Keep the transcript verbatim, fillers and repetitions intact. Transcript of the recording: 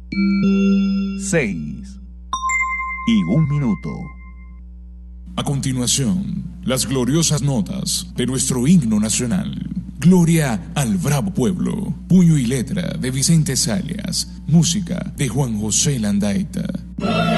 Seis y un minuto. A continuación, las gloriosas notas de nuestro himno nacional. Gloria al bravo pueblo. Puño y letra de Vicente Salias. Música de Juan José Landaeta.